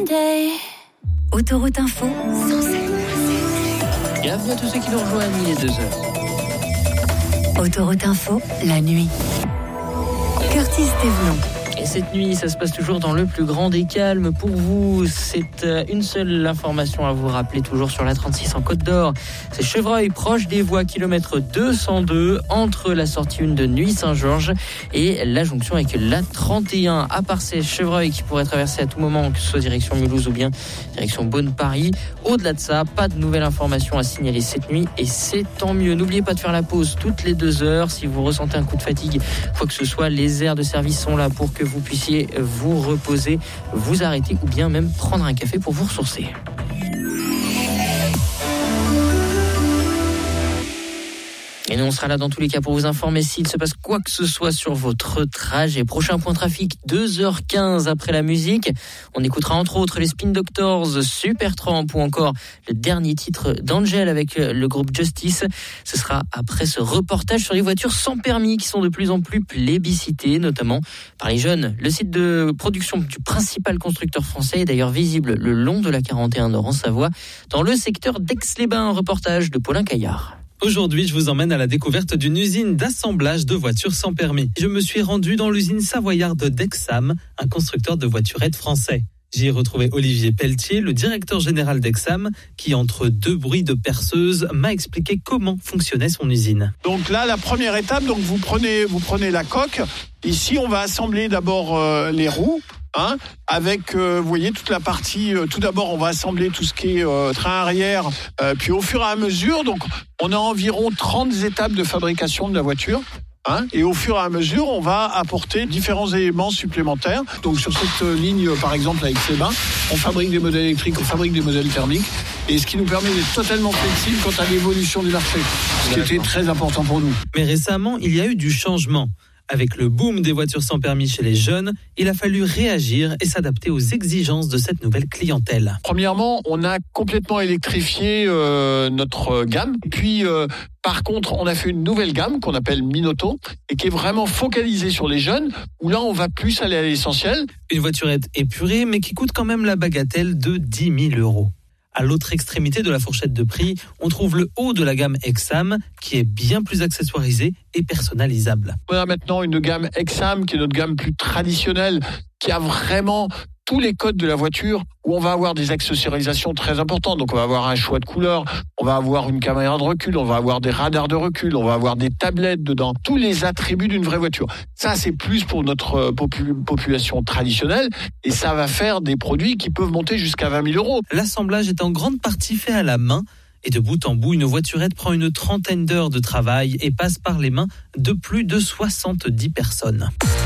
day. Autoroute Info, 107. Bienvenue à tous ceux qui nous rejoignent, il est 2h. Autoroute Info, la nuit. Curtis Thévenon. Et cette nuit, ça se passe toujours dans le plus grand des calmes. Pour vous, c'est une seule information à vous rappeler, toujours sur la 36 en Côte d'Or. C'est Chevreuil, proche des voies kilomètre 202, entre la sortie 1 de Nuits-Saint-Georges et la jonction avec la 31. À part ces Chevreuil qui pourraient traverser à tout moment, que ce soit direction Mulhouse ou bien direction Beaune-Paris. Au-delà de ça, pas de nouvelles informations à signaler cette nuit et c'est tant mieux. N'oubliez pas de faire la pause toutes les 2 heures. Si vous ressentez un coup de fatigue, quoi que ce soit, les aires de service sont là pour que vous puissiez vous reposer, vous arrêter ou bien même prendre un café pour vous ressourcer. Et nous, on sera là dans tous les cas pour vous informer s'il se passe quoi que ce soit sur votre trajet. Prochain point trafic, 2h15 après la musique. On écoutera entre autres les Spin Doctors, Supertramp ou encore le dernier titre d'Angel avec le groupe Justice. Ce sera après ce reportage sur les voitures sans permis qui sont de plus en plus plébiscitées, notamment par les jeunes. Le site de production du principal constructeur français est d'ailleurs visible le long de la 41 Nord en Savoie, dans le secteur d'Aix-les-Bains. Un reportage de Paulin Caillard. Aujourd'hui, je vous emmène à la découverte d'une usine d'assemblage de voitures sans permis. Je me suis rendu dans l'usine savoyarde d'Exam, un constructeur de voiturettes français. J'y ai retrouvé Olivier Pelletier, le directeur général d'Exam, qui, entre 2 bruits de perceuse, m'a expliqué comment fonctionnait son usine. Donc là, la première étape, donc vous prenez la coque. Ici, on va assembler d'abord les roues. Avec, vous voyez, toute la partie, tout d'abord, on va assembler tout ce qui est train arrière, puis au fur et à mesure, donc on a environ 30 étapes de fabrication de la voiture. Et au fur et à mesure, on va apporter différents éléments supplémentaires. Donc sur cette ligne, par exemple, avec Aix-les-Bains, on fabrique des modèles électriques, on fabrique des modèles thermiques, et ce qui nous permet d'être totalement flexible quant à l'évolution du marché, ce qui était très important pour nous. Mais récemment, il y a eu du changement. Avec le boom des voitures sans permis chez les jeunes, il a fallu réagir et s'adapter aux exigences de cette nouvelle clientèle. Premièrement, on a complètement électrifié notre gamme. Puis, par contre, on a fait une nouvelle gamme qu'on appelle Minoto et qui est vraiment focalisée sur les jeunes, où là, on va plus aller à l'essentiel. Une voiturette épurée, mais qui coûte quand même la bagatelle de 10 000 €. À l'autre extrémité de la fourchette de prix, on trouve le haut de la gamme Exam, qui est bien plus accessoirisé et personnalisable. On a maintenant une gamme Exam, qui est notre gamme plus traditionnelle, qui a vraiment tous les codes de la voiture, où on va avoir des accessorisations très importantes. Donc on va avoir un choix de couleurs, on va avoir une caméra de recul, on va avoir des radars de recul, on va avoir des tablettes dedans, tous les attributs d'une vraie voiture. Ça, c'est plus pour notre population traditionnelle, et ça va faire des produits qui peuvent monter jusqu'à 20 000 €. L'assemblage est en grande partie fait à la main, et de bout en bout, une voiturette prend une 30aine d'heures de travail et passe par les mains de plus de 70 personnes.